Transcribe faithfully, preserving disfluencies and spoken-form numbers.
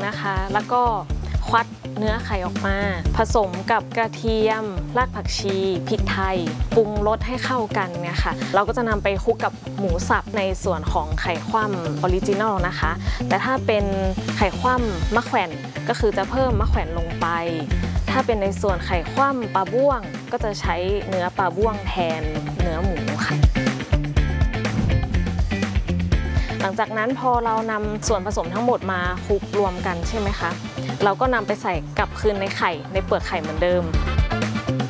นะคะ แล้วก็ควักเนื้อไข่ออกมาผสมกับกระเทียมรากผักชีพริกไทยปรุงรสให้เข้ากันเนี่ยค่ะเราก็จะนำไปคลุกกับหมูสับในส่วนของไข่คว่ำออริจินอลนะคะแต่ถ้าเป็นไข่คว่ำมะแขวนก็คือจะเพิ่มมะแขวนลงไปถ้าเป็นในส่วนไข่คว่ำปลาบ้วงก็จะใช้เนื้อปลาบ้วงแทนเนื้อหมูค่ะหลังจากนั้นพอเรานำส่วนผสมทั้งหมดมาคลุกรวมกันใช่ไหมคะเราก็นำไปใส่กลับคืนในไข่ในเปลือกไข่เหมือนเดิม